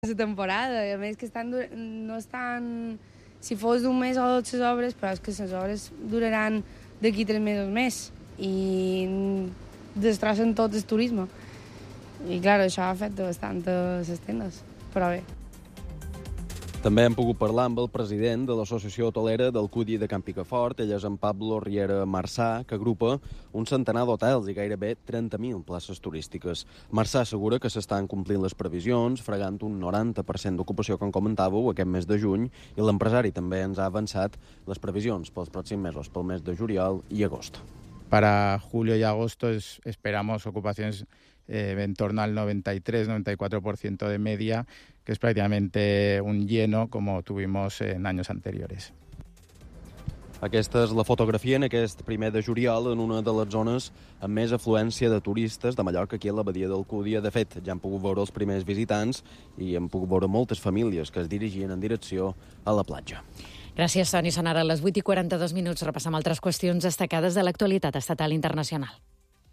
la temporada, i a més que no estan... Si fos d'un mes o 2 les obres, però és que les obres duraran d'aquí 3 mesos més i destrossen tot el turisme. I, clar, això ha afectat bastant a les tendes, però bé. També hem pogut parlar amb el president de l'Associació Hotelera del Cudi de Camp Picafort. Ell és en Pablo Riera Marçà, que agrupa un centenar d'hotels i gairebé 30.000 places turístiques. Marçà assegura que s'estan complint les previsions, fregant un 90% d'ocupació, com comentàveu, aquest mes de juny, i l'empresari també ens ha avançat les previsions pels pròxims mesos, pel mes de juliol i agost. Para julio y agosto esperamos ocupaciones en torno al 93-94% de media, que es prácticamente un lleno como tuvimos en años anteriores. Aquesta és la fotografia en aquest primer de juliol en una de les zones amb més afluència de turistes de Mallorca, aquí a la badia d'Alcúdia. De fet, ja hem pogut veure els primers visitants i hem pogut veure moltes famílies que es dirigien en direcció a la platja. Gràcies, Toni. Són ara les 8:42. Repassem altres qüestions destacades de l'actualitat estatal i internacional.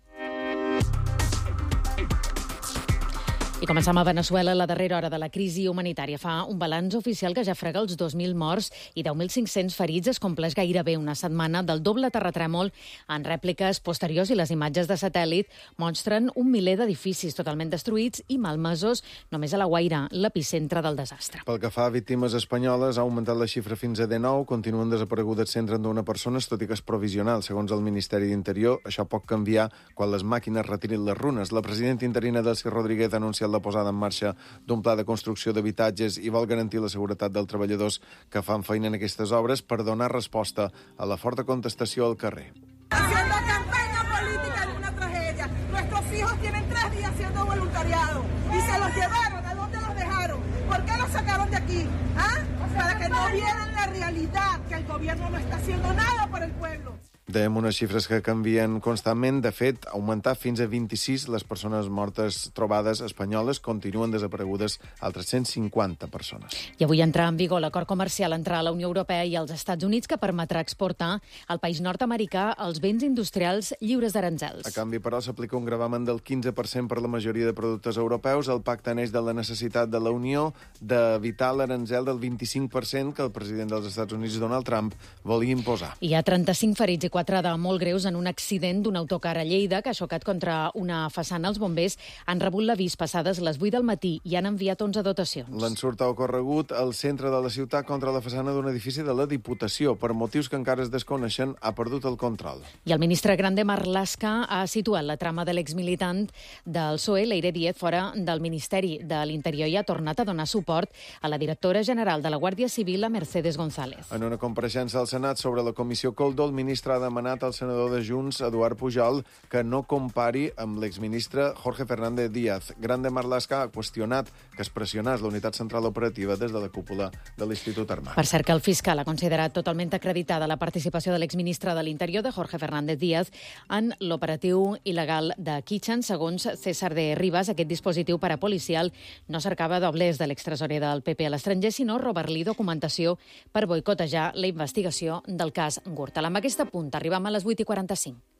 I comencem a Veneçuela. La darrera hora de la crisi humanitària fa un balanç oficial que ja frega els 2.000 morts i 10.500 ferits. Es compleix gairebé una setmana del doble terratrèmol. En rèpliques posteriors i les imatges de satèl·lit mostren un miler d'edificis totalment destruïts i malmesos només a La Guaira, l'epicentre del desastre. Pel que fa a víctimes espanyoles, ha augmentat la xifra fins a 19. Continuen desaparegudes 131 persones, tot i que és provisional. Segons el Ministeri d'Interior, això pot canviar quan les màquines retirin les runes. La presidenta interina Delcy Rodríguez ha anunciat la posada en marxa d'un pla de construcció d'habitatges i vol garantir la seguretat dels treballadors que fan feina en aquestes obres per donar resposta a la forta contestació al carrer. Haciendo campaña política de una tragedia. Nuestros hijos tienen 3 días haciendo voluntariado y se los llevaron. ¿A dónde los dejaron? ¿Por qué los sacaron de aquí? ¿Ah? Para que no vieran la realidad, que el gobierno no está haciendo nada por el pueblo. Dèiem unes xifres que canvien constantment. De fet, augmentar fins a 26 les persones mortes trobades espanyoles, continuen desaparegudes altres 150 persones. I avui entra en vigor l'acord comercial entre la Unió Europea i els Estats Units que permetrà exportar al país nord-americà els béns industrials lliures d'aranzels. A canvi, però, s'aplica un gravamen del 15% per la majoria de productes europeus. El pacte neix de la necessitat de la Unió d'evitar l'aranzel del 25% que el president dels Estats Units, Donald Trump, volia imposar. Hi ha 35 ferits i 4 de molt greus en un accident d'un autocar a Lleida que ha xocat contra una façana. Els bombers han rebut l'avís passades les 8 del matí i han enviat 11 dotacions. L'ensurt ha ocorregut al centre de la ciutat contra la façana d'un edifici de la Diputació. Per motius que encara es desconeixen, ha perdut el control. I el ministre Grande Marlaska ha situat la trama de l'exmilitant del PSOE, Leire Díez, fora del Ministeri de l'Interior i ha tornat a donar suport a la directora general de la Guàrdia Civil, a Mercedes González. En una compareixença al Senat sobre la comissió Coldo, el ministre ha demanat al senador de Junts, Eduard Pujol, que no compari amb l'exministre Jorge Fernández Díaz. Grande Marlaska ha qüestionat que es pressionés la unitat central operativa des de la cúpula de l'Institut Armat. Per cert, que el fiscal ha considerat totalment acreditada la participació de l'exministre de l'Interior, de Jorge Fernández Díaz, en l'operatiu il·legal de Kitchen. Segons César de Rivas, aquest dispositiu parapolicial no cercava doblers de l'extresorer del PP a l'estranger, sinó robar-li documentació per boicotejar la investigació del cas Gürtel. Amb aquesta punta arribem a les 8:45.